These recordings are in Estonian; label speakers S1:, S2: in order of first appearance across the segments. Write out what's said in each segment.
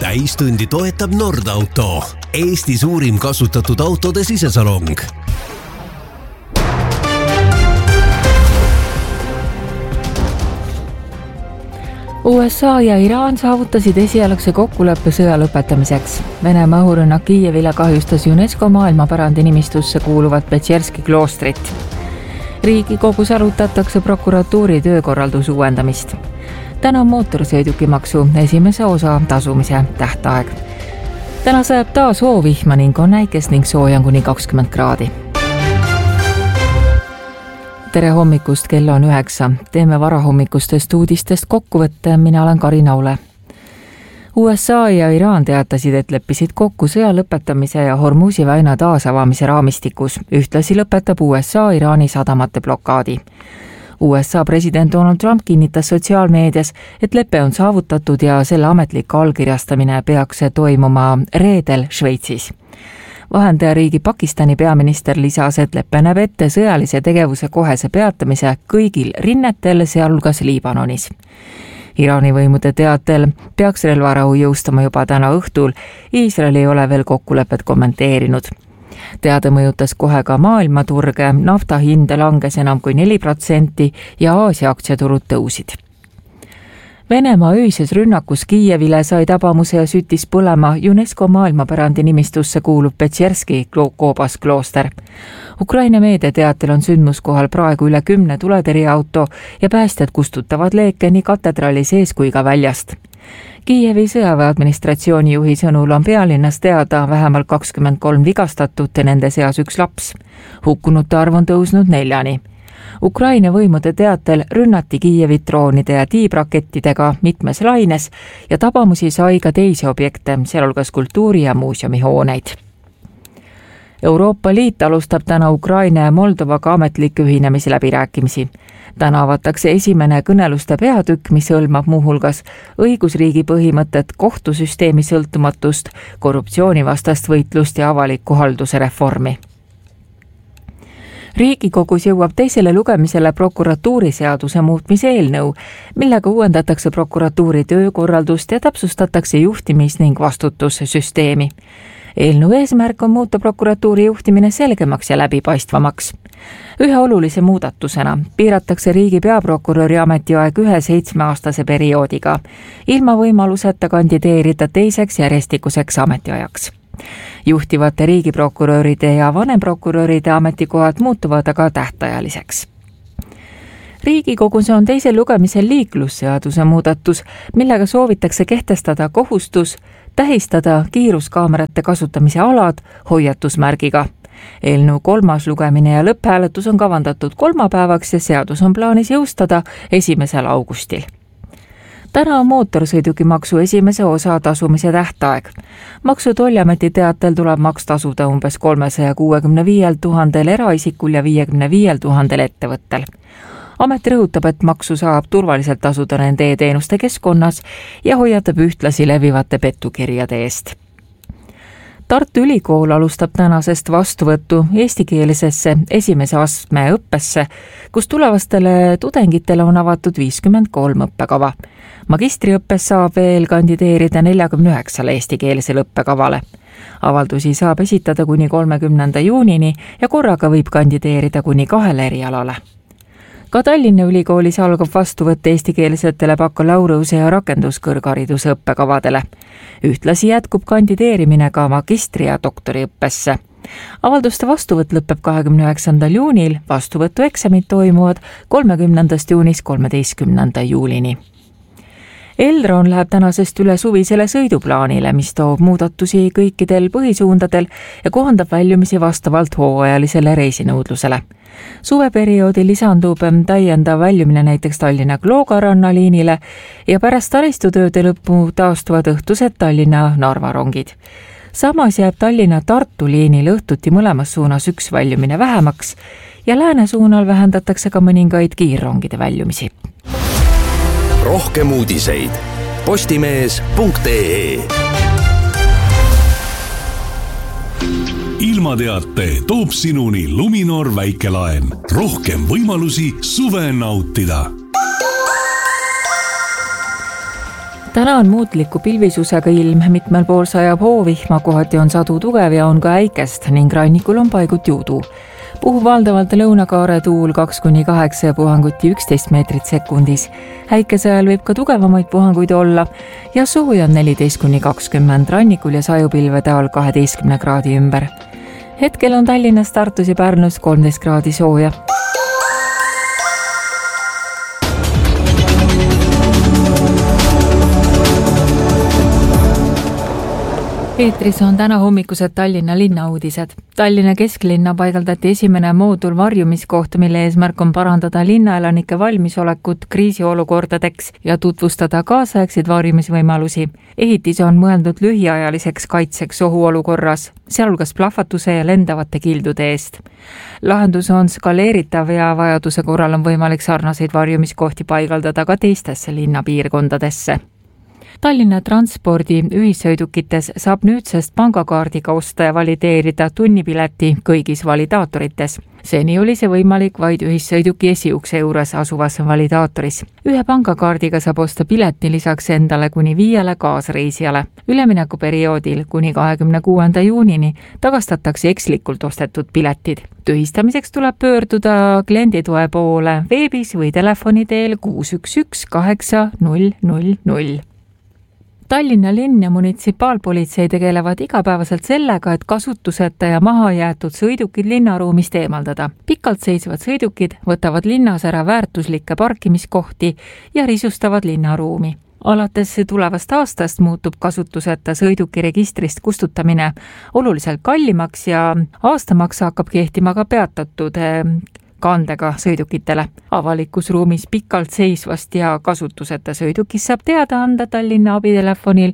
S1: täistundi toetab Nordauto, Eesti suurim kasutatud autode sisesalong.
S2: USA ja Iraan saavutasid esialgse kokkuleppe sõja lõpetamiseks. Venemaa õhurünnak Kiievile kahjustas UNESCO maailmapärandi nimistusse kuuluvat Petšerski kloostrit. Riigikogus arutatakse prokuratuuri töökorralduse uuendamist. Täna on mootorsõidukimaksu esimese osa tasumise tähtaeg. Täna sajab taas hoovihma ning on näikest ning sooja kuni 20 kraadi. Tere hommikust, kell on 9. Teeme varahommikustest uudistest kokkuvõtte, mina olen Karin Aule. USA ja Iraan teatasid, et leppisid kokku sõja lõpetamise ja Hormuzi väina taasavamise raamistikus. Ühtlasi lõpetab USA Iraani sadamate blokaadi. USA president Donald Trump kinnitas sotsiaalmeedias, et lepe on saavutatud ja selle ametlik allkirjastamine peaks toimuma reedel Šveitsis. Vahendajariigi Pakistani peaminister lisas, et lepe näeb ette sõjalise tegevuse kohese peatamise kõigil rinnetel, sealhulgas Liibanonis. Iraani võimude teatel peaks relvarahu jõustama juba täna õhtul. Iisrael ei ole veel kokkulepet kommenteerinud. Teade mõjutas kohe ka maailmaturge, nafta hind langes enam kui 4% ja Aasia aktsiaturud tõusid. Venemaa öises rünnakus Kiievile sai tabamuse ja süttis põlema UNESCO maailmapärandi nimistusse kuulub Petšerski koobas klooster. Ukraina meedia teatel on sündmuskohal praegu üle 10 tuletõrjeauto ja päästjad kustutavad leeke nii katedraali sees kui ka väljast. Kiievi sõjaväe administratsiooni juhi sõnul on pealinnas teada vähemalt 23 vigastatut ja nende seas 1 laps. Hukkunute arv on tõusnud 4-ni. Ukraina võimude teatel rünnati Kiievit droonide ja tiibrakettidega mitmes laines ja tabamusi sai ka teisi objekte, sealhulgas kultuuri- ja muuseumihooneid. Euroopa Liit alustab täna Ukraina ja Moldovaga ametlikke ühinemisläbirääkimisi. Täna avatakse esimene kõneluste peatükk, mis hõlmab muuhulgas õigusriigi põhimõtet, kohtusüsteemi sõltumatust, korruptsioonivastast võitlust ja avaliku halduse reformi. Riigikogus jõuab teisele lugemisele prokuratuuriseaduse muutmise eelnõu, millega uuendatakse prokuratuuri töökorraldust ja täpsustatakse juhtimis- ning vastutussüsteemi. Eelnõu eesmärk on muuta prokuratuuri juhtimine selgemaks ja läbipaistvamaks. Ühe olulise muudatusena piiratakse riigi peaprokuröri ametiaeg 1 7-aastase perioodiga, ilma võimaluseta kandideerida teiseks järjestikuseks ametiajaks. Juhtivate riigiprokuröride ja vanemprokuröride ametikohad muutuvad aga tähtajaliseks. Riigikogus on teisel lugemisel liiklusseaduse muudatus, millega soovitakse kehtestada kohustus tähistada kiiruskaamerate kasutamise alad hoiatusmärgiga. Eelnõu 3. lugemine ja lõpphääletus on kavandatud kolmapäevaks ja seadus on plaanis jõustada 1. augustil. Täna on mootorsõidukimaksu esimese osa tasumise tähtaeg. Maksu- ja Tolliameti teatel tuleb maks tasuda umbes 365 000 eraisikul ja 55 000 ettevõttel. Amet rõhutab, et maksu saab turvaliselt tasuda nende e-teenuste keskkonnas ja hoiatab ühtlasi levivate petukirjade eest. Tartu Ülikool alustab tänasest vastuvõttu eestikeelsesse esimese astme õppesse, kus tulevastele tudengitele on avatud 53 õppekava. Magistriõppes saab veel kandideerida 49 eestikeelsele õppekavale. Avaldusi saab esitada kuni 30. juunini ja korraga võib kandideerida kuni 2 erialale. Ka Tallinna Ülikoolis algab vastuvõtt eestikeelsetele bakalaureuse ja rakenduskõrghariduse õppekavadele. Ühtlasi jätkub kandideerimine ka magistri- ja doktoriõppesse. Avalduste vastuvõtt lõpeb 29. juunil, vastuvõtueksamid toimuvad 30. juunist 13. juulini. Elron läheb tänasest üle suvisele sõiduplaanile, mis toob muudatusi kõikidel põhisuundadel ja kohandab väljumisi vastavalt hooajalisele reisinõudlusele. Suveperioodil lisandub täiendav väljumine näiteks Tallinna Kloogaranna liinile ja pärast taristutööde lõppu taastuvad õhtused Tallinna-Narva rongid. Samas jääb Tallinna-Tartu liinil õhtuti mõlemas suunas 1 väljumine vähemaks ja lääne suunal vähendatakse ka mõningaid kiirrongide väljumisi.
S1: Rohkem uudiseid postimees.ee.
S3: Ilmateate toob sinuni Luminor väikelaen. Rohkem võimalusi suve nautida.
S2: Täna on muutliku pilvisusega ilm, mitmel pool sajab hoovihma, kohati on sadu tugev ja on ka äikest ning rannikul on paiguti udu. Puhub valdavalt lõunakaare tuul 2-8 ja puhanguti 11 meetrit sekundis. Äikese ajal võib ka tugevamaid puhanguid olla ja sooja on 14-20 rannikul ja sajupilvede all 12 kraadi ümber. Hetkel on Tallinnas, Tartus ja Pärnus 13 kraadi sooja. Eetris on täna hommikused Tallinna linnauudised. Tallinna kesklinna paigaldati esimene moodul varjumiskoht, mille eesmärk on parandada linnaelanike valmisolekut kriisiolukordadeks ja tutvustada kaasaegseid varjumisvõimalusi. Ehitis on mõeldud lühiajaliseks kaitseks ohuolukorras, sealhulgas plahvatuse ja lendavate kildude eest. Lahendus on skaleeritav ja vajaduse korral on võimalik sarnaseid varjumiskohti paigaldada ka teistesse linnapiirkondadesse. Tallinna transpordi ühissõidukites saab nüüdsest pangakaardiga osta ja valideerida tunnipileti kõigis validaatorites. Seni oli see võimalik vaid ühissõiduki esiukse juures asuvas validaatoris. Ühe pangakaardiga saab osta pileti lisaks endale kuni 5 kaasreisijale. Üleminekuperioodil kuni 26. juunini tagastatakse ekslikult ostetud piletid. Tühistamiseks tuleb pöörduda klienditoe poole veebis või telefoni teel 611 8000. Tallinna linn ja munitsipaalpolitsei tegelevad igapäevaselt sellega, et kasutuseta ja maha jäetud sõidukid linnaruumist eemaldada. Pikalt seisvad sõidukid võtavad linnas ära väärtuslikke parkimiskohti ja risustavad linnaruumi. Alates tulevast aastast muutub kasutuseta sõiduki registrist kustutamine oluliselt kallimaks ja aastamaks hakkab kehtima ka peatatud kandega sõidukitele. Avalikus ruumis pikalt seisvast ja kasutuseta sõidukis saab teada anda Tallinna abitelefonil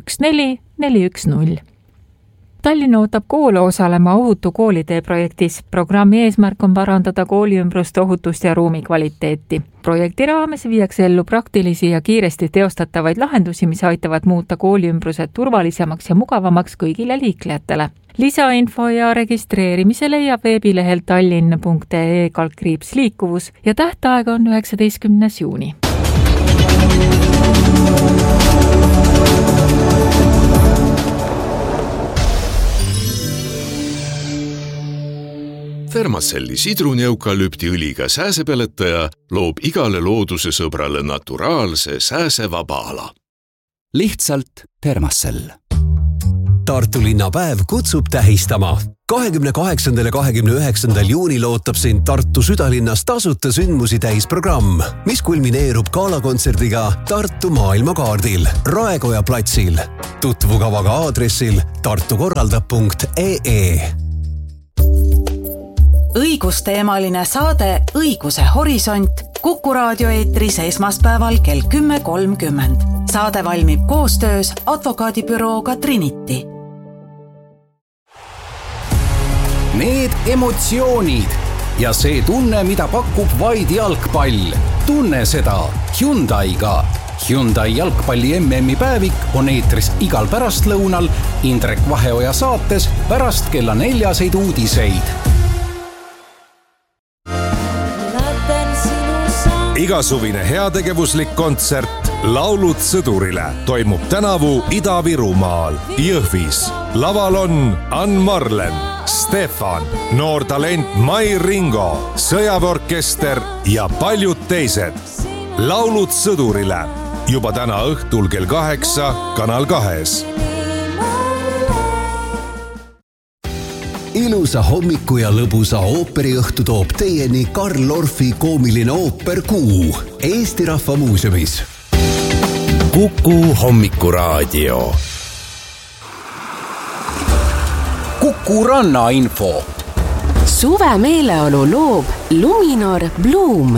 S2: 14410. Tallinn ootab koole osalema ohutu koolitee projektis. Programmi eesmärk on parandada kooliümbruste ohutust ja ruumi kvaliteeti. Projekti raames viiakse ellu praktilisi ja kiiresti teostatavaid lahendusi, mis aitavad muuta kooliümbrused turvalisemaks ja mugavamaks kõigile liiklejatele. Lisainfo ja registreerimise leiab veebilehel tallinn.ee/liikuvus ja tähtaeg on 19. juuni.
S4: Thermacelli sidruneukalüptiõliga sääsepeletaja loob igale looduse sõbrale naturaalse sääsevaba ala.
S1: Lihtsalt Thermacell. Tartu linnapäev kutsub tähistama. 28. ja 29. juunil ootab sind Tartu südalinnas tasuta sündmusi täisprogramm, mis kulmineerub galakontserdiga Tartu maailmakaardil Raekoja platsil. Tutvu kavaga aadressil tartukorraldab.ee.
S5: Õigusteemaline saade Õiguse horisont Kuku raadio eetris esmaspäeval kell 10.30. Saade valmib koostöös advokaadibürooga Trinity.
S6: Need emotsioonid ja see tunne, mida pakub vaid jalgpall. Tunne seda Hyundaiga. Hyundai jalgpalli MM-i päevik on eetris igal pärastlõunal Indrek Vaheoja saates pärast kella 4 uudiseid.
S7: Igasuvine heategevuslik kontsert Laulud sõdurile toimub tänavu Ida-Virumaal, Jõhvis. Laval on Ann Marlen, Stefan, noor talent Mai Ringo, sõjaväeorkester ja paljud teised. Laulud sõdurile juba täna õhtul kell 8 Kanal 2.
S1: Ilusa hommiku ja lõbusa ooperiõhtu toob teieni Karl Orfi koomiline ooper Kuu Eesti Rahva Muuseumis.
S8: Kuku hommikuraadio.
S6: Kuku ranna info.
S9: Suve meeleolu loob Luminor Bloom.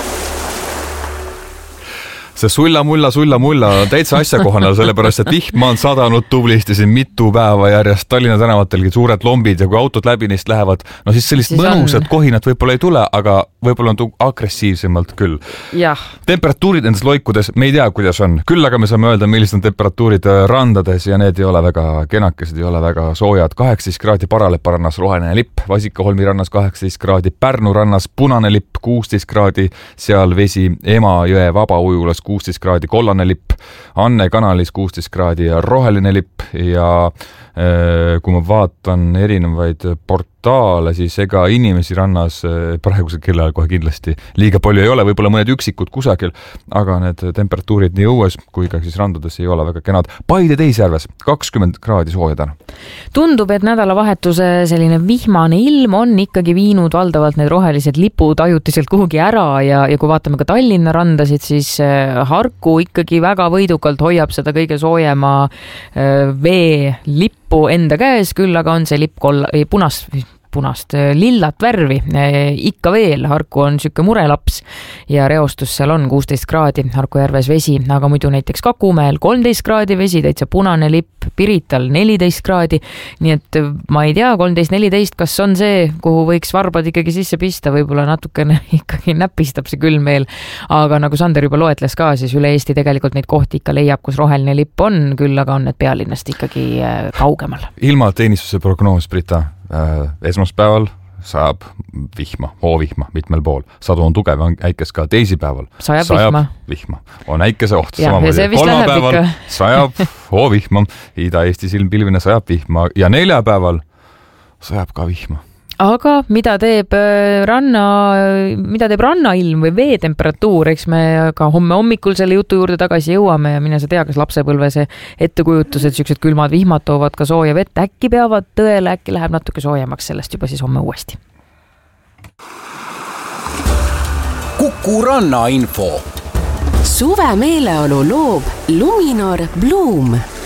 S10: See sulla-mulla on täitsa asjakohane, sellepärast et vihma on sadanud tublisti siin mitu päeva järjest Tallinna tänavatelgi suured lombid ja kui autod läbi neist lähevad, no siis sellist mõnusat kohinat võib-olla ei tule, aga võib-olla on agressiivsemalt küll.
S2: Jah.
S10: Temperatuurid nendes loikudes, me ei tea, kuidas on. Küll aga me saame öelda, millised on temperatuurid randades ja need ei ole väga kenakesed, ei ole väga soojad. 18 kraadi Paralepa rannas roheline lipp, Vasikaholmi rannas 18 kraadi, Pärnu rannas punane lipp 16 kraadi, seal vesi Emajõe Vabaujulas 16 kraadi kollane lipp, Anne kanalis 16 kraadi ja roheline lipp ja kui ma vaatan erinevaid portaale, siis ega inimesi rannas praegusel kellaajal kohe kindlasti liiga palju ei ole, võib-olla mõned üksikud kusagil, aga need temperatuurid nii õues kui ka siis randades ei ole väga kenad. Paide Teisjärves 20 kraadi sooja täna.
S11: Tundub, et nädalavahetuse selline vihmane ilm on ikkagi viinud valdavalt need rohelised lipud ajutiselt kuhugi ära ja kui vaatame ka Tallinna randasid, siis Harku ikkagi väga võidukalt hoiab seda kõige soojema vee lippu enda käes, küll aga on see lipp punast lillat värvi. Ikka veel Harku on süke murelaps ja reostus seal on 16 kraadi, Harku järves vesi, aga muidu näiteks Kakumäel 13 kraadi vesi, täitsa punane lipp, Pirital 14 kraadi, nii et ma ei tea, 13-14, kas on see, kuhu võiks varbad ikkagi sisse pista, võib-olla natukene ikkagi näpistab see külm veel, aga nagu Sander juba loetles ka, siis üle Eesti tegelikult neid kohti ikka leiab, kus roheline lipp on, küll aga on need pealinnast ikkagi kaugemal.
S10: Ilmateenistuse prognoos, Brita, esmaspäeval sajab vihma, hoovihma mitmel pool. Sadu on tugev, on äikes ka teisipäeval. Sajab vihma. On äikese oht. Kolmapäeval sajab hoovihma, Ida-Eesti silmpilvine sajab vihma ja neljapäeval sajab ka vihma.
S11: Aga mida teeb rannailm või veetemperatuur, eks me ka homme hommikul selle jutu juurde tagasi jõuame ja mine sa tea, kas lapsepõlve see ettekujutus, et sellised külmad vihmad toovad ka sooja vett, äkki peavad tõele, äkki läheb natuke soojemaks, sellest juba siis homme uuesti.
S6: Kuku Rannainfo.
S9: Suve meeleolu loob Luminor Bloom.